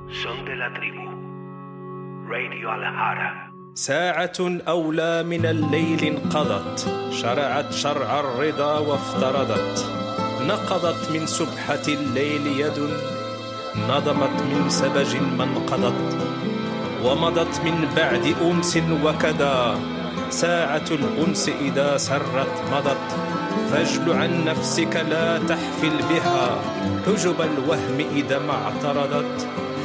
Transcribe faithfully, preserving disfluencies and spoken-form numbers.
Son de la tribu. Radio Alhara. ساعة أولى من الليل انقضت، شرعت شرع الرضا وافترضت، نقضت من سبحة الليل يد، نظمت من سبج ما انقضت، ومضت من بعد أنس وكدا، ساعة الأنس إذا سرت مضت، فاجل عن نفسك لا تحفل بها، حجب الوهم إذا ما اعترضت.